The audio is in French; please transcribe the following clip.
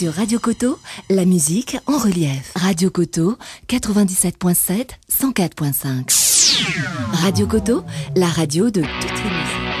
Sur Radio Coteau, la musique en relief. Radio Coteau, 97.7, 104.5. Radio Coteau, la radio de toutes les